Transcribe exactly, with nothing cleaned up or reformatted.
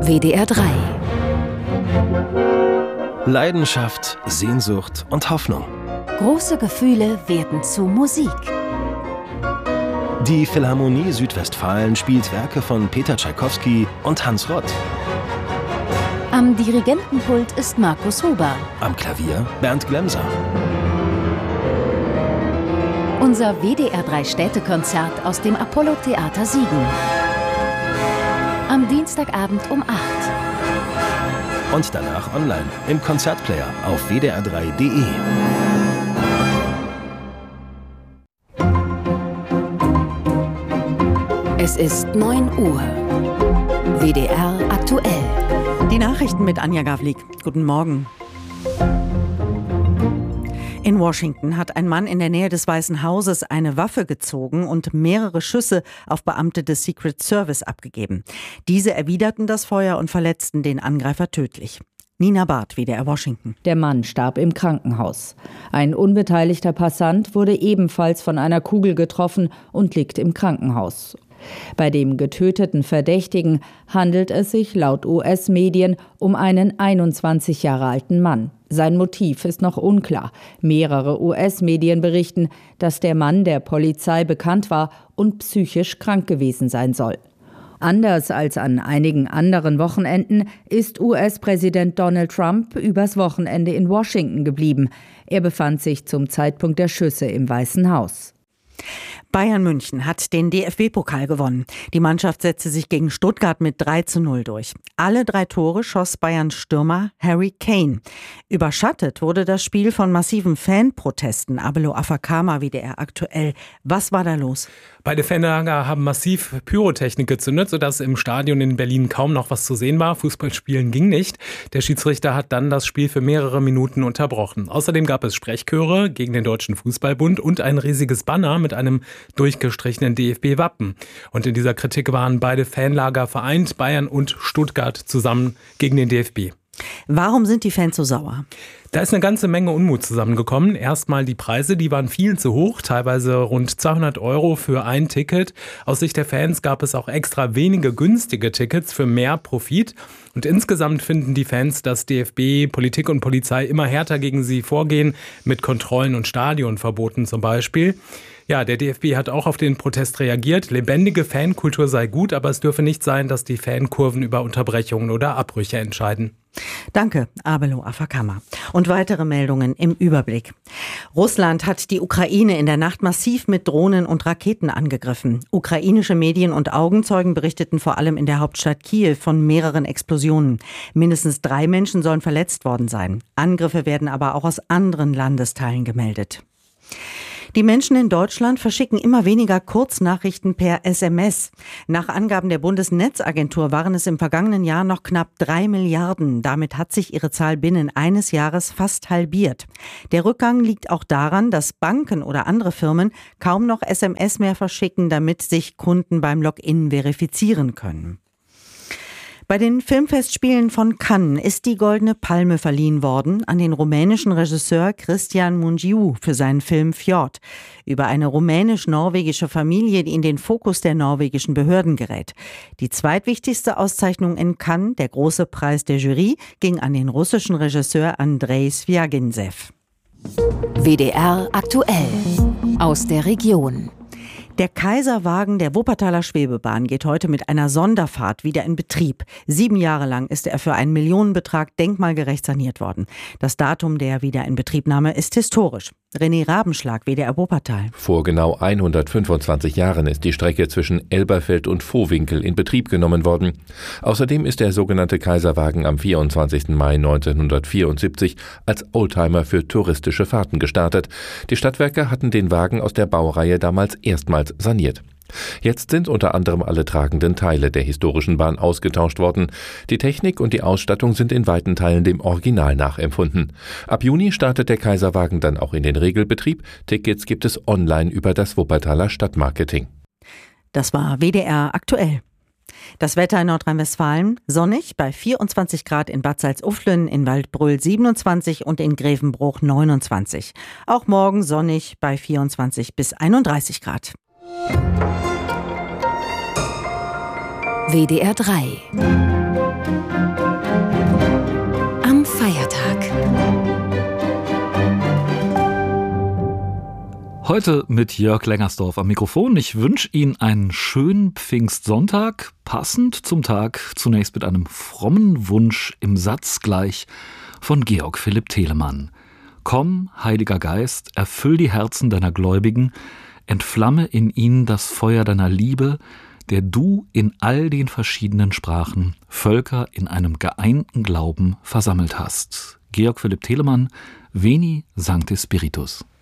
W D R drei. Leidenschaft, Sehnsucht und Hoffnung. Große Gefühle werden zu Musik. Die Philharmonie Südwestfalen spielt Werke von Peter Tschaikowski und Hans Rott. Am Dirigentenpult ist Markus Huber. Am Klavier Bernd Glemser. Unser W D R drei Städtekonzert aus dem Apollo-Theater Siegen. Am Dienstagabend um acht. Und danach online im Konzertplayer auf w d r drei punkt d e. Es ist neun Uhr. W D R aktuell. Die Nachrichten mit Anja Gavlik. Guten Morgen. In Washington hat ein Mann in der Nähe des Weißen Hauses eine Waffe gezogen und mehrere Schüsse auf Beamte des Secret Service abgegeben. Diese erwiderten das Feuer und verletzten den Angreifer tödlich. Nina Barth, W D R Washington. Der Mann starb im Krankenhaus. Ein unbeteiligter Passant wurde ebenfalls von einer Kugel getroffen und liegt im Krankenhaus. Bei dem getöteten Verdächtigen handelt es sich laut U S-Medien um einen einundzwanzig Jahre alten Mann. Sein Motiv ist noch unklar. Mehrere U S-Medien berichten, dass der Mann der Polizei bekannt war und psychisch krank gewesen sein soll. Anders als an einigen anderen Wochenenden ist U S-Präsident Donald Trump übers Wochenende in Washington geblieben. Er befand sich zum Zeitpunkt der Schüsse im Weißen Haus. Bayern München hat den D F B-Pokal gewonnen. Die Mannschaft setzte sich gegen Stuttgart mit drei zu null durch. Alle drei Tore schoss Bayerns Stürmer Harry Kane. Überschattet wurde das Spiel von massiven Fanprotesten. Abelo Afakama, W D R aktuell. Was war da los? Beide Fanlager haben massiv Pyrotechnik gezündet, sodass im Stadion in Berlin kaum noch was zu sehen war. Fußballspielen ging nicht. Der Schiedsrichter hat dann das Spiel für mehrere Minuten unterbrochen. Außerdem gab es Sprechchöre gegen den Deutschen Fußballbund und ein riesiges Banner mit einem durchgestrichenen D F B-Wappen. Und in dieser Kritik waren beide Fanlager vereint, Bayern und Stuttgart zusammen gegen den D F B. Warum sind die Fans so sauer? Da ist eine ganze Menge Unmut zusammengekommen. Erstmal die Preise, die waren viel zu hoch, teilweise rund zweihundert Euro für ein Ticket. Aus Sicht der Fans gab es auch extra wenige günstige Tickets für mehr Profit. Und insgesamt finden die Fans, dass D F B, Politik und Polizei immer härter gegen sie vorgehen, mit Kontrollen und Stadionverboten zum Beispiel. Ja, der D F B hat auch auf den Protest reagiert. Lebendige Fankultur sei gut, aber es dürfe nicht sein, dass die Fankurven über Unterbrechungen oder Abbrüche entscheiden. Danke, Abelo Afakama. Und weitere Meldungen im Überblick. Russland hat die Ukraine in der Nacht massiv mit Drohnen und Raketen angegriffen. Ukrainische Medien und Augenzeugen berichteten vor allem in der Hauptstadt Kiew von mehreren Explosionen. Mindestens drei Menschen sollen verletzt worden sein. Angriffe werden aber auch aus anderen Landesteilen gemeldet. Die Menschen in Deutschland verschicken immer weniger Kurznachrichten per S M S. Nach Angaben der Bundesnetzagentur waren es im vergangenen Jahr noch knapp drei Milliarden. Damit hat sich ihre Zahl binnen eines Jahres fast halbiert. Der Rückgang liegt auch daran, dass Banken oder andere Firmen kaum noch S M S mehr verschicken, damit sich Kunden beim Login verifizieren können. Bei den Filmfestspielen von Cannes ist die Goldene Palme verliehen worden an den rumänischen Regisseur Cristian Mungiu für seinen Film Fjord über eine rumänisch-norwegische Familie, die in den Fokus der norwegischen Behörden gerät. Die zweitwichtigste Auszeichnung in Cannes, der Große Preis der Jury, ging an den russischen Regisseur Andrei Swjaginsev. W D R aktuell aus der Region. Der Kaiserwagen der Wuppertaler Schwebebahn geht heute mit einer Sonderfahrt wieder in Betrieb. Sieben Jahre lang ist er für einen Millionenbetrag denkmalgerecht saniert worden. Das Datum der Wiederinbetriebnahme ist historisch. René Rabenschlag, W D R Wuppertal. Vor genau hundertfünfundzwanzig Jahren ist die Strecke zwischen Elberfeld und Vohwinkel in Betrieb genommen worden. Außerdem ist der sogenannte Kaiserwagen am vierundzwanzigsten Mai neunzehnhundertvierundsiebzig als Oldtimer für touristische Fahrten gestartet. Die Stadtwerke hatten den Wagen aus der Baureihe damals erstmals saniert. Jetzt sind unter anderem alle tragenden Teile der historischen Bahn ausgetauscht worden. Die Technik und die Ausstattung sind in weiten Teilen dem Original nachempfunden. Ab Juni startet der Kaiserwagen dann auch in den Regelbetrieb. Tickets gibt es online über das Wuppertaler Stadtmarketing. Das war W D R aktuell. Das Wetter in Nordrhein-Westfalen: sonnig bei vierundzwanzig Grad in Bad Salzuflen, in Waldbröl siebenundzwanzig und in Grevenbruch neunundzwanzig. Auch morgen sonnig bei vierundzwanzig bis einunddreißig Grad. W D R drei Heute mit Jörg Lengersdorf am Mikrofon. Ich wünsche Ihnen einen schönen Pfingstsonntag, passend zum Tag, zunächst mit einem frommen Wunsch im Satz gleich von Georg Philipp Telemann. Komm, Heiliger Geist, erfüll die Herzen deiner Gläubigen, entflamme in ihnen das Feuer deiner Liebe, der du in all den verschiedenen Sprachen Völker in einem geeinten Glauben versammelt hast. Georg Philipp Telemann, Veni Sancte Spiritus.